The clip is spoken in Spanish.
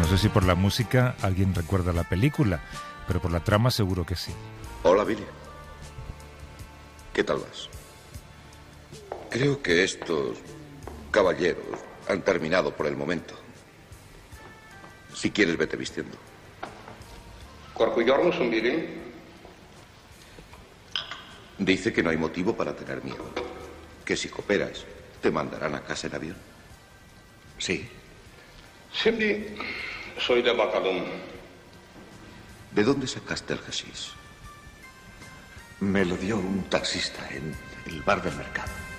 No sé si por la música alguien recuerda la película, pero por la trama seguro que sí. Hola, Billy. ¿Qué tal vas? Creo que estos caballeros han terminado por el momento. Si quieres, vete vistiendo. Dice que no hay motivo para tener miedo. Que si cooperas, te mandarán a casa en avión. Sí. Şimdi söyle bakalım. ¿De dónde sacaste el hashish? Me lo dio un taxista en el bar del mercado.